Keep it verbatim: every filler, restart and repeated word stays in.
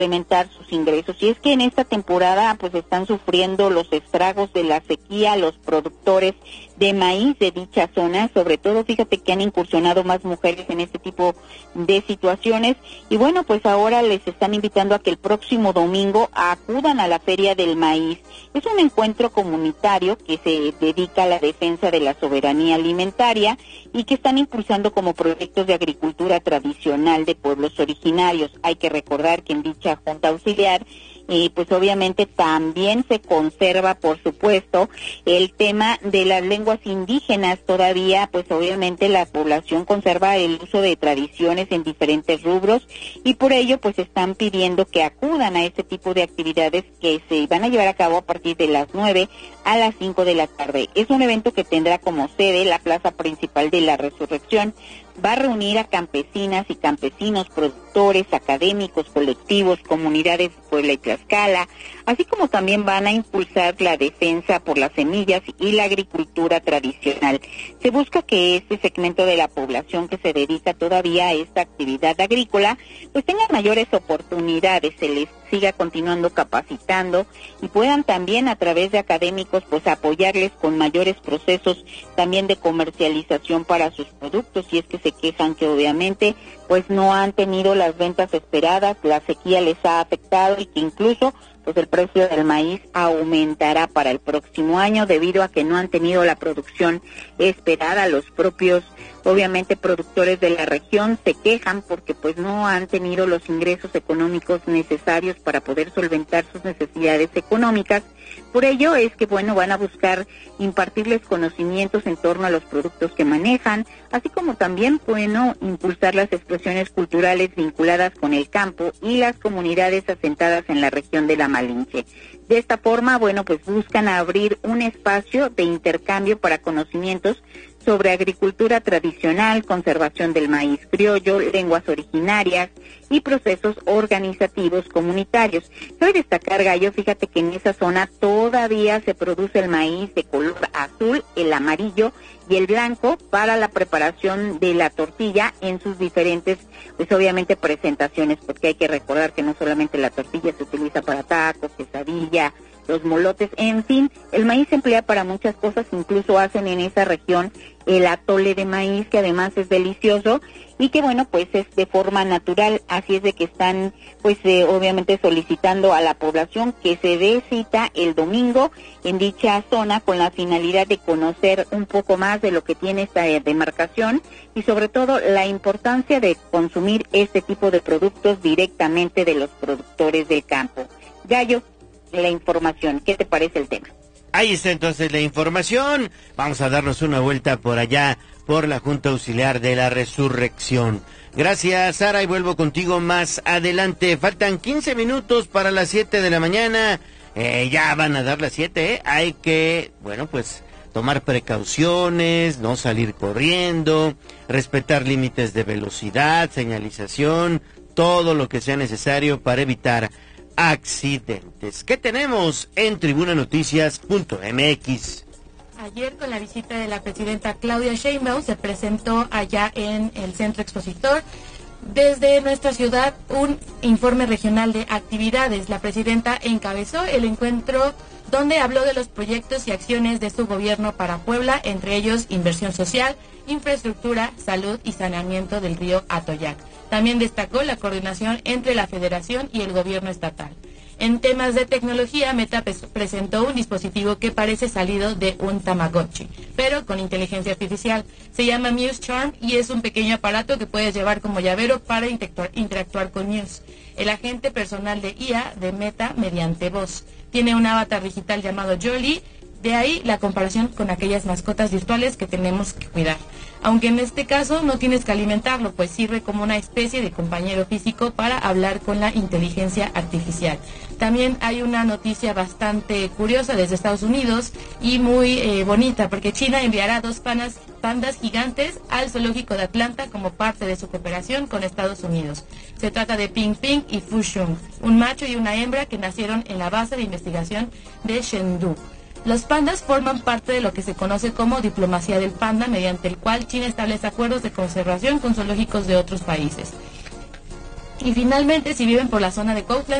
incrementar sus ingresos. Y es que en esta temporada pues están sufriendo los estragos de la sequía los productores de maíz de dicha zona, sobre todo fíjate que han incursionado más mujeres en este tipo de situaciones y bueno, pues ahora les están invitando a que el próximo domingo acudan a la Feria del Maíz. Es un encuentro comunitario que se dedica a la defensa de la soberanía alimentaria y que están impulsando como proyectos de agricultura tradicional de pueblos originarios. Hay que recordar que en dicha junta auxiliar y pues obviamente también se conserva, por supuesto, el tema de las lenguas indígenas. Todavía, pues obviamente la población conserva el uso de tradiciones en diferentes rubros y por ello pues están pidiendo que acudan a este tipo de actividades que se van a llevar a cabo a partir de las nueve a las cinco de la tarde. Es un evento que tendrá como sede la plaza principal de la Resurrección. Va a reunir a campesinas y campesinos, productores, académicos, colectivos, comunidades de Puebla y Tlaxcala, así como también van a impulsar la defensa por las semillas y la agricultura tradicional. Se busca que este segmento de la población que se dedica todavía a esta actividad agrícola, pues tenga mayores oportunidades, se les siga continuando capacitando y puedan también a través de académicos pues apoyarles con mayores procesos también de comercialización para sus productos, y es que se quejan que obviamente pues no han tenido las ventas esperadas, la sequía les ha afectado y que incluso pues el precio del maíz aumentará para el próximo año debido a que no han tenido la producción esperada. Los propios, obviamente, productores de la región se quejan porque pues no han tenido los ingresos económicos necesarios para poder solventar sus necesidades económicas. Por ello es que, bueno, van a buscar impartirles conocimientos en torno a los productos que manejan, así como también, bueno, impulsar las expresiones culturales vinculadas con el campo y las comunidades asentadas en la región de la Malinche. De esta forma, bueno, pues buscan abrir un espacio de intercambio para conocimientos sobre agricultura tradicional, conservación del maíz criollo, lenguas originarias y procesos organizativos comunitarios. Cabe destacar, Gallo, fíjate que en esa zona todavía se produce el maíz de color azul, el amarillo y el blanco para la preparación de la tortilla en sus diferentes, pues obviamente presentaciones, porque hay que recordar que no solamente la tortilla se utiliza para tacos, quesadilla, los molotes, en fin, el maíz se emplea para muchas cosas, incluso hacen en esa región el atole de maíz, que además es delicioso y que bueno, pues es de forma natural, así es de que están pues eh, obviamente solicitando a la población que se dé cita el domingo en dicha zona con la finalidad de conocer un poco más de lo que tiene esta demarcación y sobre todo la importancia de consumir este tipo de productos directamente de los productores del campo. Gallo, la información, ¿qué te parece el tema? Ahí está entonces la información. Vamos a darnos una vuelta por allá, por la Junta Auxiliar de la Resurrección. Gracias, Sara, y vuelvo contigo más adelante. Faltan quince minutos para las siete de la mañana. Eh, ya van a dar las siete, ¿eh? Hay que, bueno, pues tomar precauciones, no salir corriendo, respetar límites de velocidad, señalización, todo lo que sea necesario para evitar accidentes. ¿Qué tenemos en tribuna noticias punto eme equis? Ayer, con la visita de la presidenta Claudia Sheinbaum, se presentó allá en el Centro Expositor desde nuestra ciudad un informe regional de actividades. La presidenta encabezó el encuentro donde habló de los proyectos y acciones de su gobierno para Puebla, entre ellos inversión social, infraestructura, salud y saneamiento del río Atoyac. También destacó la coordinación entre la Federación y el gobierno estatal. En temas de tecnología, Meta presentó un dispositivo que parece salido de un Tamagotchi, pero con inteligencia artificial. Se llama Muse Charm y es un pequeño aparato que puedes llevar como llavero para interactuar, interactuar con Muse, el agente personal de I A de Meta mediante voz. Tiene un avatar digital llamado Jolie, de ahí la comparación con aquellas mascotas virtuales que tenemos que cuidar. Aunque en este caso no tienes que alimentarlo, pues sirve como una especie de compañero físico para hablar con la inteligencia artificial. También hay una noticia bastante curiosa desde Estados Unidos y muy eh, bonita, porque China enviará dos panas, pandas gigantes al zoológico de Atlanta como parte de su cooperación con Estados Unidos. Se trata de Ping Ping y Fu Shun, un macho y una hembra que nacieron en la base de investigación de Chengdu. Los pandas forman parte de lo que se conoce como diplomacia del panda, mediante el cual China establece acuerdos de conservación con zoológicos de otros países. Y finalmente, si viven por la zona de Cuautla,